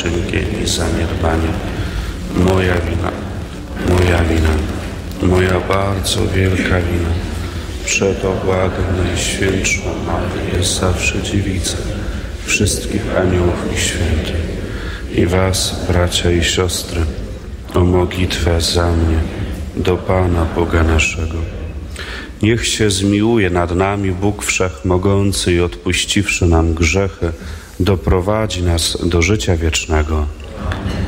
uczynkiem i zaniedbaniem. Moja wina, moja bardzo wielka wina. Przeto błagam Najświętszą Maryję, zawsze Dziewicę, wszystkich aniołów i świętych i was, bracia i siostry, o modlitwę za mnie do Pana Boga naszego. Niech się zmiłuje nad nami Bóg Wszechmogący i odpuściwszy nam grzechy, doprowadzi nas do życia wiecznego.